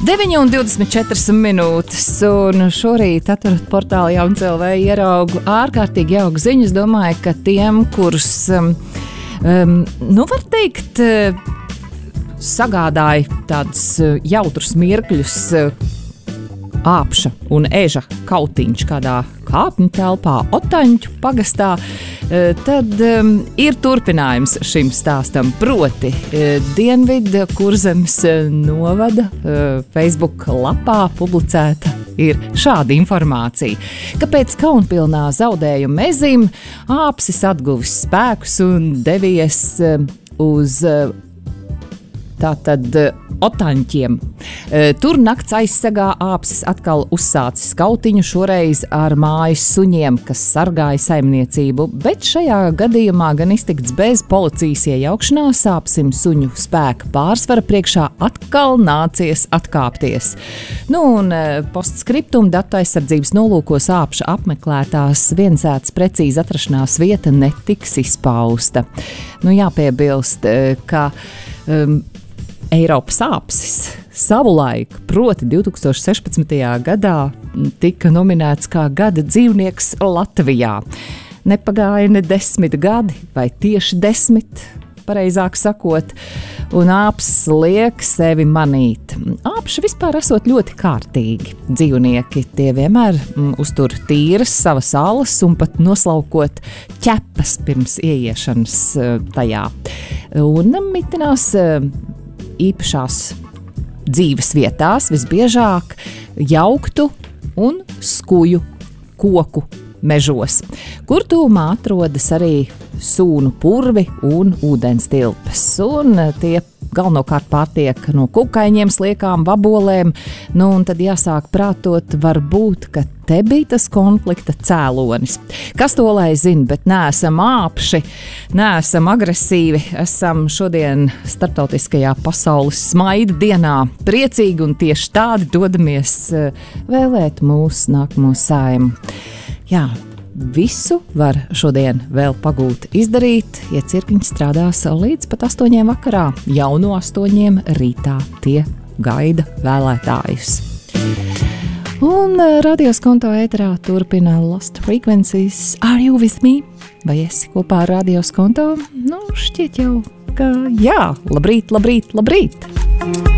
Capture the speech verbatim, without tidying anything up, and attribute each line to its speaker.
Speaker 1: deviņi un divdesmit četras minūtes, un šorīt atverat portālu Jauns L V ieraugu ārkārtīgi jauku ziņu. Es domāju, ka tiem, kurus, um, um, nu var teikt, uh, sagādāja tādus uh, jautrus mirkļus uh, āpša un eža kautiņš kādā kāpņu telpā Otaņķu pagastā, tad um, ir turpinājums šim stāstam. Proti, Dienvidu Kurzemes novada uh, Facebook lapā publicēta ir šāda informācija, ka pēc kaunpilnā zaudējuma mezim āpsis atguvis spēkus un devies uh, uz uh, tātad Otaņķiem. Tur nakts aizsegā āpsis atkal uzsācis skautiņu, šoreiz ar mājas suņiem, kas sargāja saimniecību, bet šajā gadījumā gan iztikts bez policijas iejaukšanās, āpsim suņu spēka pārsvara priekšā atkal nācies atkāpties. Nu un postskriptum datu aizsardzības nolūkos āpša apmeklētās viensētas precīzi atrašanās vieta netiks izpausta. Nu jāpiebilst, ka um, Eiropas āpsis savulaik, proti divtūkstoš sešpadsmitajā gadā, tika nominēts kā gada dzīvnieks Latvijā. Nepagāja ne desmit gadi, vai tieši desmit, pareizāk sakot, un āpsis liek sevi manīt. Āpši vispār esot ļoti kārtīgi dzīvnieki. Tie vienmēr mm, uztur tīras savas alas un pat noslaukot ķepas pirms ieiešanas uh, tajā. Un mitinās uh, īpašās dzīves vietās, visbiežāk jauktu un skuju koku mežos, kur tūmā atrodas arī sūnu purvi un ūdens tilpes. Un tie galvenokārt pārtiek no kukaiņiem, sliekām, vabolēm. Nu, un tad jāsāk prātot, varbūt, ka te bija tas konflikta cēlonis. Kas to lai zina, bet neesam āpši, neesam agresīvi, esam šodien starptautiskajā pasaules smaida dienā priecīgi un tieši tādi dodamies vēlēt mūsu nākamo saimu. Jā, visu var šodien vēl pagūt izdarīt, ja cirkņi strādās līdz pat astoņiem vakarā, jau no astoņiem rītā tie gaida vēlētājus. Un radios konto ēterā turpina Lost Frequencies. Are you with me? Vai esi kopā ar radios konto? Nu, šķiet jau, ka jā, labrīt, labrīt, labrīt!